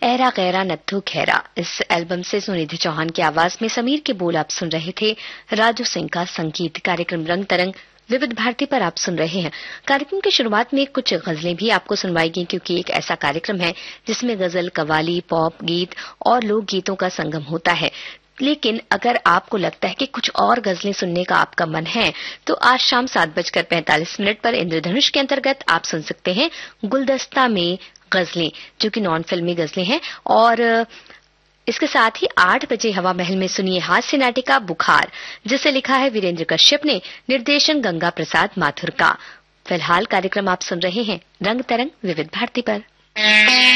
ऐरा गैरा नत्थू खैरा, इस एल्बम से सुनिधि चौहान की आवाज में समीर के बोल आप सुन रहे थे। राजू सिंह का संगीत। कार्यक्रम रंग तरंग विविध भारती पर आप सुन रहे हैं। कार्यक्रम की शुरुआत में कुछ गजलें भी आपको सुनवाई गई, क्योंकि एक ऐसा कार्यक्रम है जिसमें गजल, कव्वाली, पॉप गीत और लोक गीतों का संगम होता है। लेकिन अगर आपको लगता है कि कुछ और गजलें सुनने का आपका मन है, तो आज शाम 7:45 पर इंद्रधनुष के अंतर्गत आप सुन सकते हैं गुलदस्ता में गजलें, जो कि नॉन फिल्मी गजलें हैं। और इसके साथ ही 8 बजे हवा महल में सुनिए हास्य नाटिका बुखार, जिसे लिखा है वीरेंद्र कश्यप ने, निर्देशन गंगा प्रसाद माथुर का। फिलहाल कार्यक्रम आप सुन रहे हैं रंग तरंग विविध भारती पर।